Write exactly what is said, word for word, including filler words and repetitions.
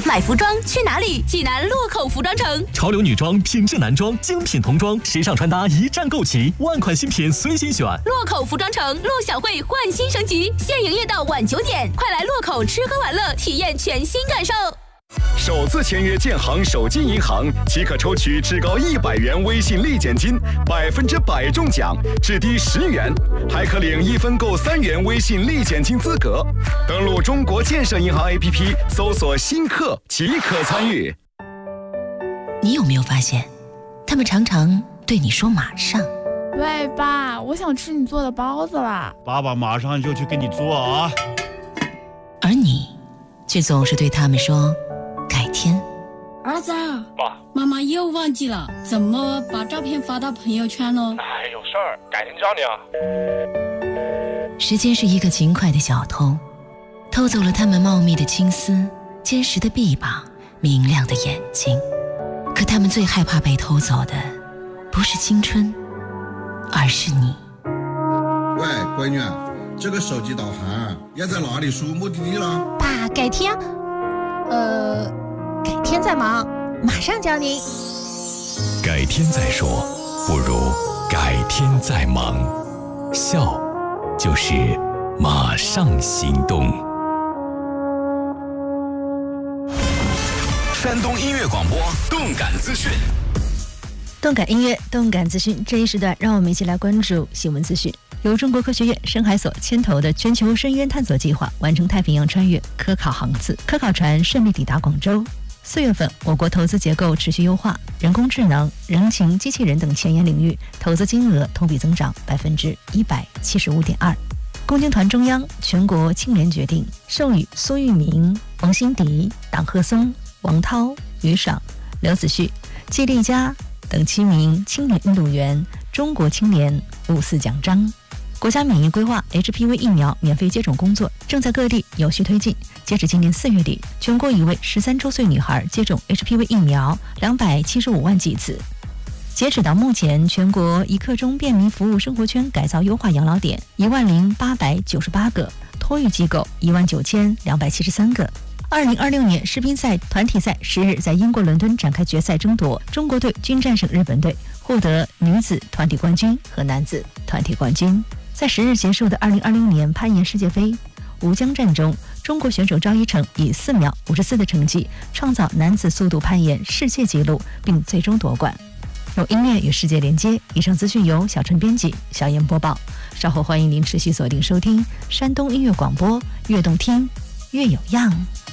买服装去哪里？济南洛口服装城。 潮流女装、品质男装、精品童装，时尚穿搭一站购齐，万款新品随心选。 洛口服装城陆小慧焕新升级，现营业到晚九点，快来洛口吃喝玩乐，体验全新感受。 首次签约建行手机银行，即可抽取至高一百元微信立减金，百分之百中奖，至低十元，还可领一分购三元微信立减金资格。登录中国建设银行 A P P， 搜索新客即可参与。 你有没有发现，他们常常对你说马上？ 喂，爸，我想吃你做的包子啦！ 爸爸马上就去给你做啊！ 而你却总是对他们说改天。 儿子， 爸， 妈妈又忘记了怎么把照片发到朋友圈了。 哎，有事儿，改天教你啊。 时间是一个勤快的小偷，偷走了他们茂密的青丝、坚实的臂膀、明亮的眼睛。可他们最害怕被偷走的，不是青春，而是你。 喂，闺女，这个手机导航要在哪里输目的地了？ 爸，改天，呃，改天再忙，马上教您。 改天再说，不如改天再忙。笑，就是马上行动。 山东音乐广播，动感资讯。 动感音乐，动感资讯。这一时段，让我们一起来关注新闻资讯。由中国科学院深海所牵头的全球深渊探索计划完成太平洋穿越科考航次，科考船顺利抵达广州。四月份，我国投资结构持续优化，人工智能、人形机器人等前沿领域投资金额同比增长百分之一百七十五点二。共青团中央、全国青联决定授予苏玉明、王新迪、党鹤松、王涛、于爽、刘子旭、季丽佳等七名青年运动员中国青联五四奖章。国家免疫规划 H P V 疫苗免费接种工作正在各地有序推进。截止今年四月底，全国已为十三周岁女孩接种 H P V 疫苗两百七十五万剂次。截止到目前，全国一刻钟便民服务生活圈改造优化养老点一万零八百九十八个，托育机构一万九千两百七十三个。二零二六年世乒赛团体赛十日在英国伦敦展开决赛争夺，中国队均战胜日本队，获得女子团体冠军和男子团体冠军。在十日结束的二零二六年攀岩世界杯吴江站中，中国选手赵一成以四秒五十四的成绩创造男子速度攀岩世界纪录，并最终夺冠。用音乐与世界连接，以上资讯由小陈编辑，小燕播报。稍后欢迎您持续锁定收听山东音乐广播，越动听越有样。